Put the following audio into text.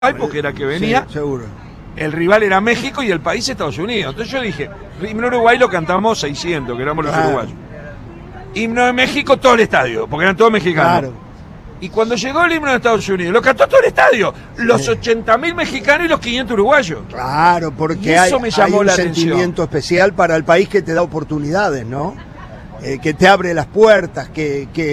porque era que venía. Sí, seguro. El rival era México y el país Estados Unidos. Entonces yo dije, himno Uruguay lo cantamos 600, que éramos los uruguayos. Himno de México, todo el estadio, porque eran todos mexicanos. Claro. Y cuando llegó el himno de Estados Unidos, lo cantó todo el estadio. Los 80.000 mexicanos y los 500 uruguayos. Claro, porque hay un sentimiento especial para el país que te da oportunidades, ¿no? Que te abre las puertas, que